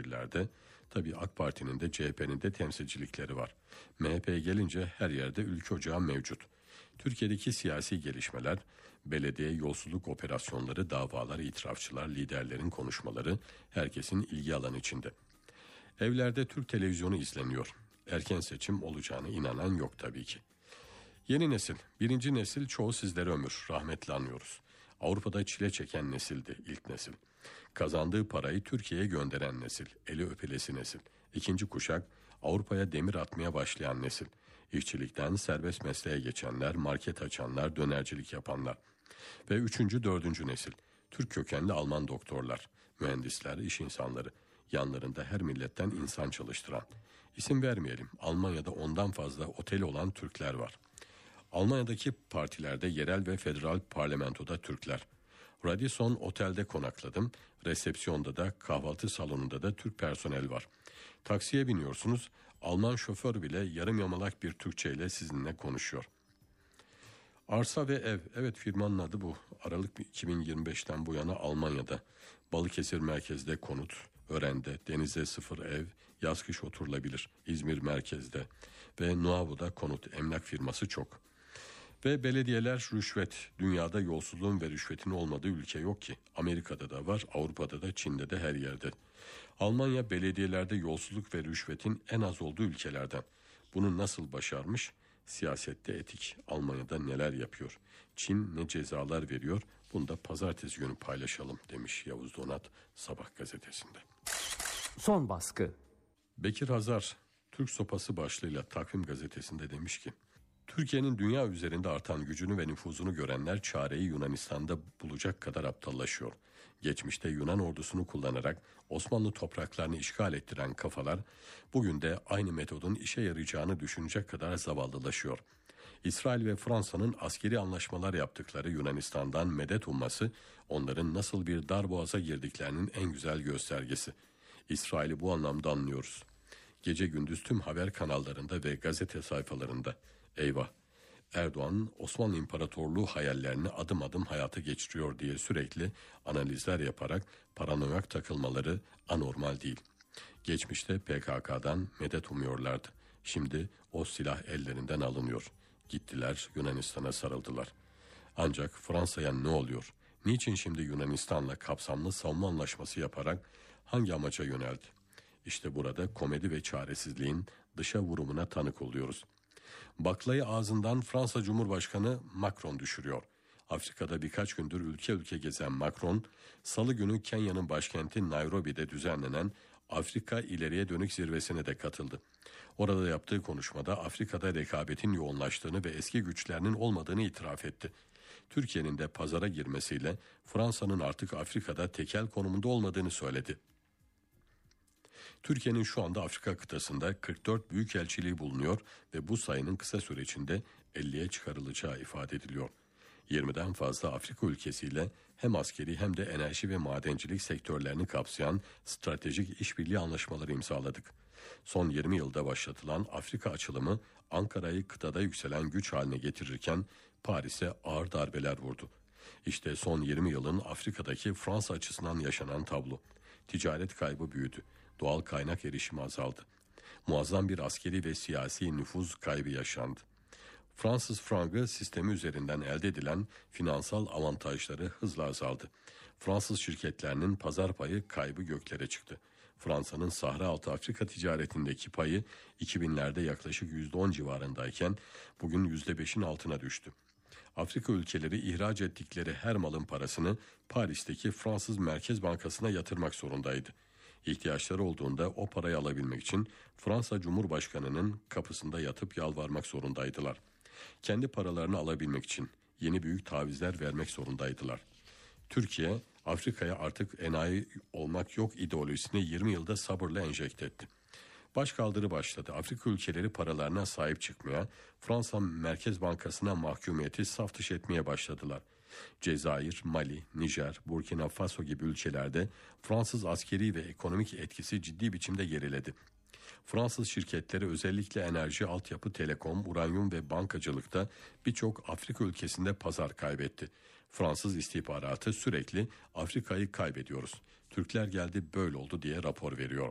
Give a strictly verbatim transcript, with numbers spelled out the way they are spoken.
şehirlerde. Tabii AK Parti'nin de C H P'nin de temsilcilikleri var. M H P'ye gelince her yerde ülke ocağı mevcut. Türkiye'deki siyasi gelişmeler, belediye yolsuzluk operasyonları, davalar, itirafçılar, liderlerin konuşmaları herkesin ilgi alanı içinde. Evlerde Türk televizyonu izleniyor. Erken seçim olacağına inanan yok tabii ki. Yeni nesil, birinci nesil çoğu sizlere ömür, rahmetli anıyoruz. Avrupa'da çile çeken nesildi ilk nesil. Kazandığı parayı Türkiye'ye gönderen nesil, eli öpülesi nesil. İkinci kuşak Avrupa'ya demir atmaya başlayan nesil. İşçilikten serbest mesleğe geçenler, market açanlar, dönercilik yapanlar. Ve üçüncü, dördüncü nesil. Türk kökenli Alman doktorlar, mühendisler, iş insanları. Yanlarında her milletten insan çalıştıran. İsim vermeyelim, Almanya'da ondan fazla oteli olan Türkler var. Almanya'daki partilerde yerel ve federal parlamentoda Türkler. Radisson otelde konakladım. Resepsiyonda da kahvaltı salonunda da Türk personel var. Taksiye biniyorsunuz. Alman şoför bile yarım yamalak bir Türkçeyle sizinle konuşuyor. Arsa ve ev. Evet, firmanın adı bu. Aralık iki bin yirmi beşten bu yana Almanya'da. Balıkesir merkezde konut. Ören'de denize sıfır ev, yaz kış oturulabilir. İzmir merkezde ve Nuavo'da konut, emlak firması çok. Ve belediyeler rüşvet. Dünyada yolsuzluğun ve rüşvetin olmadığı ülke yok ki. Amerika'da da var, Avrupa'da da, Çin'de de, her yerde. Almanya belediyelerde yolsuzluk ve rüşvetin en az olduğu ülkelerden. Bunu nasıl başarmış? Siyasette etik. Almanya'da neler yapıyor? Çin ne cezalar veriyor? Bunu da pazartesi günü paylaşalım demiş Yavuz Donat Sabah gazetesinde. Son baskı. Bekir Hazar Türk Sopası başlığıyla Takvim gazetesinde demiş ki, Türkiye'nin dünya üzerinde artan gücünü ve nüfuzunu görenler çareyi Yunanistan'da bulacak kadar aptallaşıyor. Geçmişte Yunan ordusunu kullanarak Osmanlı topraklarını işgal ettiren kafalar bugün de aynı metodun işe yarayacağını düşünecek kadar zavallılaşıyor. İsrail ve Fransa'nın askeri anlaşmalar yaptıkları Yunanistan'dan medet umması onların nasıl bir darboğaza girdiklerinin en güzel göstergesi. İsrail'i bu anlamda anlıyoruz. Gece gündüz tüm haber kanallarında ve gazete sayfalarında eyvah, Erdoğan Osmanlı İmparatorluğu hayallerini adım adım hayata geçiriyor diye sürekli analizler yaparak paranoyak takılmaları anormal değil. Geçmişte P K K'dan medet umuyorlardı. Şimdi o silah ellerinden alınıyor. Gittiler Yunanistan'a sarıldılar. Ancak Fransa'ya ne oluyor? Niçin şimdi Yunanistan'la kapsamlı savunma anlaşması yaparak hangi amaca yöneldi? İşte burada komedi ve çaresizliğin dışa vurumuna tanık oluyoruz. Baklayı ağzından Fransa Cumhurbaşkanı Macron düşürüyor. Afrika'da birkaç gündür ülke ülke gezen Macron, Salı günü Kenya'nın başkenti Nairobi'de düzenlenen Afrika İleriye Dönük zirvesine de katıldı. Orada yaptığı konuşmada Afrika'da rekabetin yoğunlaştığını ve eski güçlerinin olmadığını itiraf etti. Türkiye'nin de pazara girmesiyle Fransa'nın artık Afrika'da tekel konumunda olmadığını söyledi. Türkiye'nin şu anda Afrika kıtasında kırk dört büyükelçiliği bulunuyor ve bu sayının kısa süre içinde elliye çıkarılacağı ifade ediliyor. yirmiden fazla Afrika ülkesiyle hem askeri hem de enerji ve madencilik sektörlerini kapsayan stratejik işbirliği anlaşmaları imzaladık. Son yirmi yılda başlatılan Afrika açılımı Ankara'yı kıtada yükselen güç haline getirirken Paris'e ağır darbeler vurdu. İşte son yirmi yılın Afrika'daki Fransa açısından yaşanan tablo. Ticaret kaybı büyüdü. Doğal kaynak erişimi azaldı. Muazzam bir askeri ve siyasi nüfuz kaybı yaşandı. Fransız frangı sistemi üzerinden elde edilen finansal avantajları hızla azaldı. Fransız şirketlerinin pazar payı kaybı göklere çıktı. Fransa'nın Sahra Altı Afrika ticaretindeki payı iki binlerde yaklaşık yüzde on civarındayken bugün yüzde beşin altına düştü. Afrika ülkeleri ihraç ettikleri her malın parasını Paris'teki Fransız Merkez Bankası'na yatırmak zorundaydı. İhtiyaçları olduğunda o parayı alabilmek için Fransa Cumhurbaşkanı'nın kapısında yatıp yalvarmak zorundaydılar. Kendi paralarını alabilmek için yeni büyük tavizler vermek zorundaydılar. Türkiye, Afrika'ya artık enayi olmak yok ideolojisini yirmi yılda sabırla enjekte etti. Başkaldırı başladı. Afrika ülkeleri paralarına sahip çıkmaya, Fransa Merkez Bankası'na mahkumiyeti saf dışı etmeye başladılar. Cezayir, Mali, Nijer, Burkina Faso gibi ülkelerde Fransız askeri ve ekonomik etkisi ciddi biçimde geriledi. Fransız şirketleri özellikle enerji, altyapı, telekom, uranyum ve bankacılıkta birçok Afrika ülkesinde pazar kaybetti. Fransız istihbaratı sürekli Afrika'yı kaybediyoruz, Türkler geldi böyle oldu diye rapor veriyor.